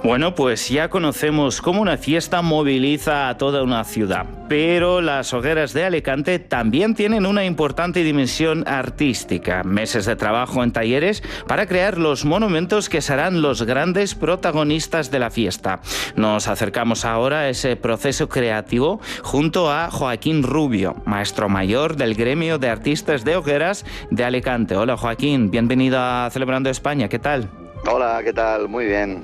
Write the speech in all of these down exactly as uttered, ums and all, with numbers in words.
Bueno, pues ya conocemos cómo una fiesta moviliza a toda una ciudad, pero las hogueras de Alicante también tienen una importante dimensión artística. Meses de trabajo en talleres para crear los monumentos que serán los grandes protagonistas de la fiesta. Nos acercamos ahora a ese proceso creativo junto a Joaquín Rubio, maestro mayor del gremio de artistas de hogueras de Alicante. Hola Joaquín, bienvenido a Celebrando España, ¿qué tal? Hola, ¿qué tal? Muy bien.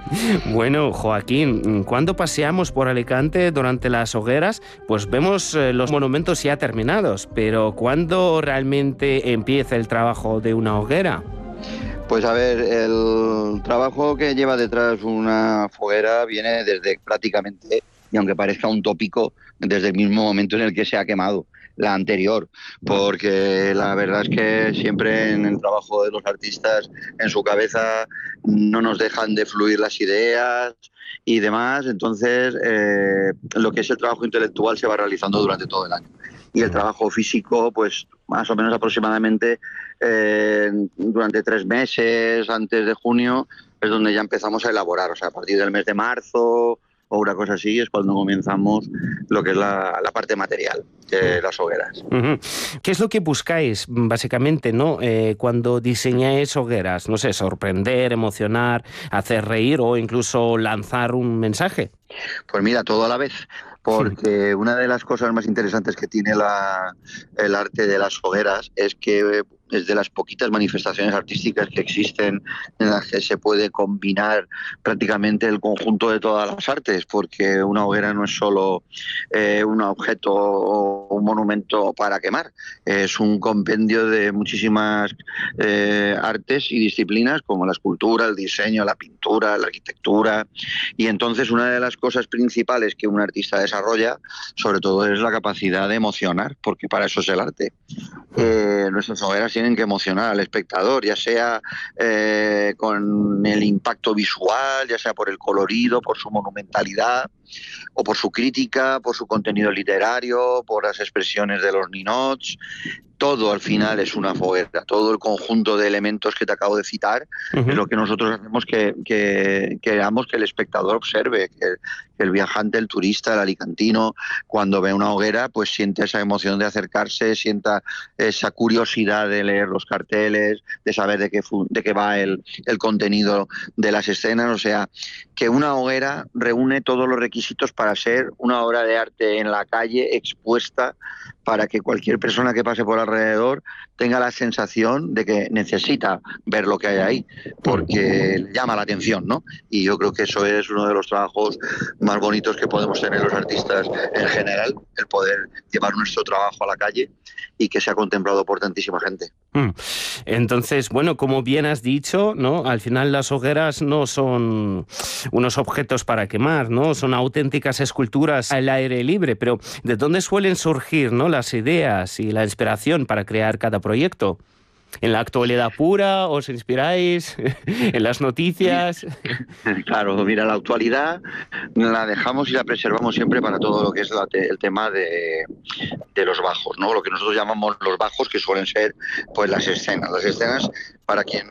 Bueno, Joaquín, cuando paseamos por Alicante durante las hogueras, pues vemos eh, los monumentos ya terminados, pero ¿cuándo realmente empieza el trabajo de una hoguera? Pues a ver, el trabajo que lleva detrás una foguera viene desde prácticamente, y aunque parezca un tópico, desde el mismo momento en el que se ha quemado la anterior, porque la verdad es que siempre en el trabajo de los artistas, en su cabeza no nos dejan de fluir las ideas y demás, entonces eh, lo que es el trabajo intelectual se va realizando durante todo el año. Y el trabajo físico, pues más o menos aproximadamente eh, durante tres meses antes de junio es donde ya empezamos a elaborar, o sea, a partir del mes de marzo o una cosa así, es cuando comenzamos lo que es la, la parte material de las hogueras. Uh-huh. ¿Qué es lo que buscáis, básicamente, no eh, cuando diseñáis hogueras? No sé, sorprender, emocionar, hacer reír o incluso lanzar un mensaje. Pues mira, todo a la vez, porque una de las cosas más interesantes que tiene la, el arte de las hogueras es que es de las poquitas manifestaciones artísticas que existen en las que se puede combinar prácticamente el conjunto de todas las artes, porque una hoguera no es solo eh, un objeto o un monumento para quemar, es un compendio de muchísimas eh, artes y disciplinas como la escultura, el diseño, la pintura, la arquitectura, y entonces una de las cosas principales que un artista desarrolla, sobre todo, es la capacidad de emocionar, porque para eso es el arte. Eh, nuestras hogueras tienen que emocionar al espectador, ya sea eh, con el impacto visual, ya sea por el colorido, por su monumentalidad, o por su crítica, por su contenido literario, por las expresiones de los ninots. Todo al final es una foguera, todo el conjunto de elementos que te acabo de citar uh-huh. es lo que nosotros hacemos que, que, que queramos que el espectador observe, que, que el viajante, el turista, el alicantino, cuando ve una hoguera, pues siente esa emoción de acercarse, sienta esa curiosidad de leer los carteles, de saber de qué, de qué va el, el contenido de las escenas. O sea, que una hoguera reúne todos los requisitos para ser una obra de arte en la calle, expuesta, para que cualquier persona que pase por alrededor tenga la sensación de que necesita ver lo que hay ahí, porque llama la atención, ¿no? Y yo creo que eso es uno de los trabajos más bonitos que podemos tener los artistas en general, el poder llevar nuestro trabajo a la calle y que sea contemplado por tantísima gente. Entonces, bueno, como bien has dicho, ¿no? Al final las hogueras no son unos objetos para quemar, ¿no? Son auténticas esculturas al aire libre, pero ¿de dónde suelen surgir, ¿no? las ideas y la inspiración para crear cada proyecto? ¿En la actualidad pura os inspiráis? ¿En las noticias? Claro, mira, la actualidad la dejamos y la preservamos siempre para todo lo que es la te, el tema de, de los bajos, ¿no? Lo que nosotros llamamos los bajos, que suelen ser pues las escenas. Las escenas, para quien